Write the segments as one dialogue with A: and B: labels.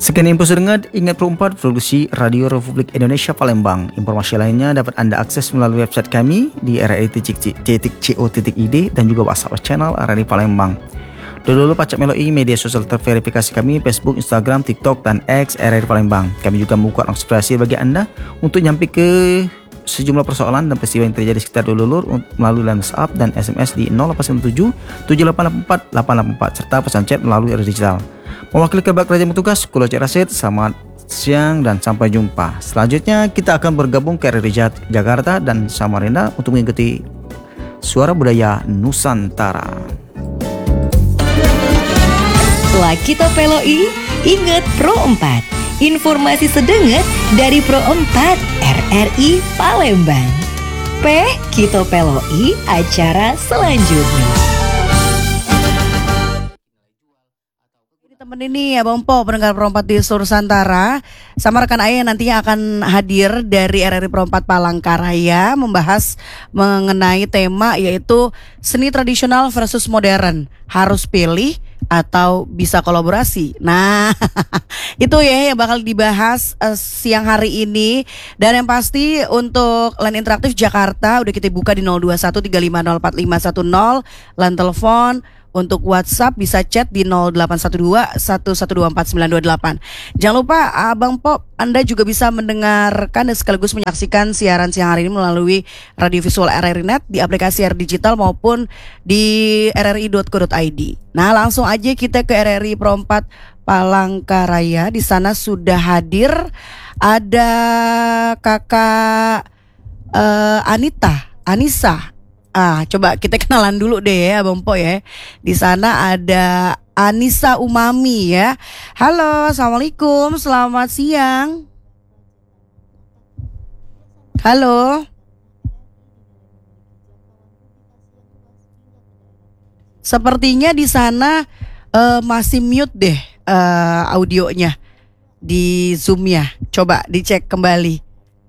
A: Sekian info sedengar, ingat Pro 4 produksi Radio Republik Indonesia Palembang. Informasi lainnya dapat Anda akses melalui website kami di rri.co.id dan juga WhatsApp channel RRI Palembang. Dulu Pacak Meloi media sosial terverifikasi kami Facebook, Instagram, TikTok, dan X RRI Palembang. Kami juga membuka inspirasi bagi Anda untuk nyampe ke sejumlah persoalan dan peristiwa yang terjadi sekitar Dululur melalui WhatsApp dan SMS di 0817 7884 884 serta pesan chat melalui digital. Mewakili kebak kerajaan bertugas, Kulo Cik Rasid, selamat siang dan sampai jumpa. Selanjutnya kita akan bergabung ke RRI Jakarta dan Samarinda untuk mengikuti Suara Budaya Nusantara.
B: Setelah kita peloi, ingat Pro 4. Informasi sedenget dari Pro 4 RRI Palembang. Kita peloi acara selanjutnya.
C: Temen ini ya Bang Po, pendengar Pro 4 di seluruh Nusantara, sama rekan Ayah yang nantinya akan hadir dari RRI Pro 4 Palangkaraya membahas mengenai tema yaitu seni tradisional versus modern. Harus pilih atau bisa kolaborasi. Nah, itu ya yang bakal dibahas siang hari ini. Dan yang pasti untuk line interaktif Jakarta udah kita buka di 0213504510, line telepon. Untuk WhatsApp bisa chat di 0812-1124-928. Jangan lupa Abang Pop, Anda juga bisa mendengarkan dan sekaligus menyaksikan siaran siang hari ini melalui radio visual RRI Net di aplikasi RRI Digital maupun di rri.co.id. Nah, langsung aja kita ke RRI Pro 4 Palangkaraya. Di sana sudah hadir ada Kakak Anissa. Coba kita kenalan dulu deh ya Bang Po ya. Di sana ada Anissa Umami ya. Halo, assalamualaikum, selamat siang. Halo. Sepertinya di sana masih mute deh audionya di Zoom-nya. Coba dicek kembali.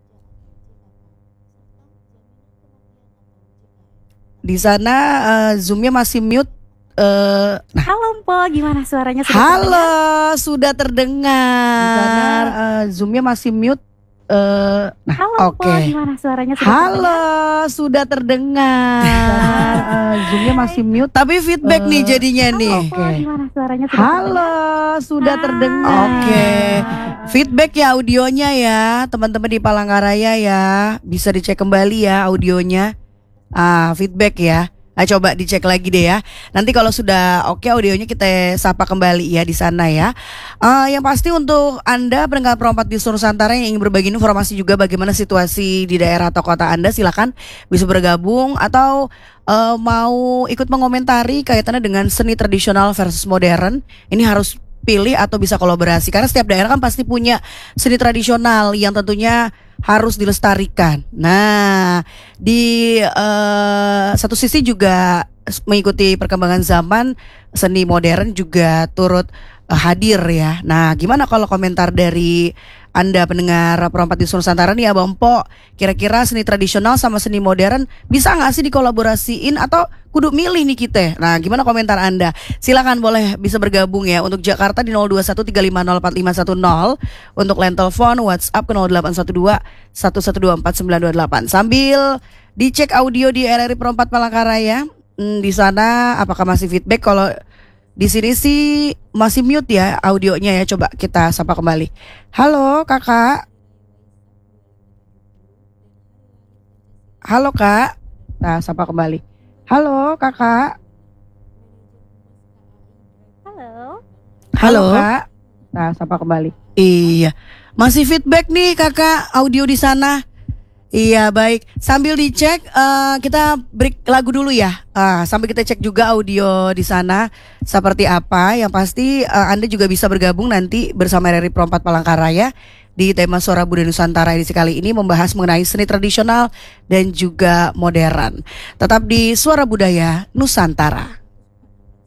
C: Di sana Zoom-nya masih mute.
D: Nah. Halo Mpo, gimana suaranya?
C: Sudah terdengar. Di sana Zoom-nya masih mute.
D: Halo Mpo, gimana suaranya?
C: Sudah terdengar. Zoom-nya masih mute. Tapi feedback nih jadinya nih.
D: Mpo, gimana suaranya?
C: Sudah terdengar. Feedback ya audionya ya, teman-teman di Palangkaraya ya. Bisa dicek kembali ya audionya. Feedback ya. Coba dicek lagi deh ya. Nanti kalau sudah oke audionya kita sapa kembali ya di sana ya. Yang pasti untuk Anda pendengar Pro 4 di seluruh Nusantara yang ingin berbagi informasi juga bagaimana situasi di daerah atau kota Anda, silakan bisa bergabung atau mau ikut mengomentari kaitannya dengan seni tradisional versus modern. Ini harus pilih atau bisa kolaborasi karena setiap daerah kan pasti punya seni tradisional yang tentunya harus dilestarikan. Nah, di satu sisi juga mengikuti perkembangan zaman, seni modern juga turut hadir ya. Nah, gimana kalau komentar dari Anda pendengar Pro 4 di seluruh Nusantara nih Abang Po, kira-kira seni tradisional sama seni modern bisa gak sih dikolaborasiin atau kudu milih nih kita? Nah, gimana komentar Anda? Silakan boleh bisa bergabung ya. Untuk Jakarta di 0213504510, untuk line telepon WhatsApp ke 0812-1124-928. Sambil dicek audio di RRI Pro 4 Palangkaraya, di sana apakah masih feedback? Kalau di sini sih masih mute ya audionya ya. Coba kita sapa kembali. Halo kakak. Halo kak. Nah, sapa kembali. Halo kakak. Halo kak. Nah, sapa kembali. Iya. Masih feedback nih kakak audio di sana. Iya baik, sambil dicek kita break lagu dulu ya. Sambil kita cek juga audio di sana seperti apa. Yang pasti Anda juga bisa bergabung nanti bersama RRI Pro 4 Palangkaraya di tema Suara Budaya Nusantara edisi kali ini membahas mengenai seni tradisional dan juga modern. Tetap di Suara Budaya Nusantara.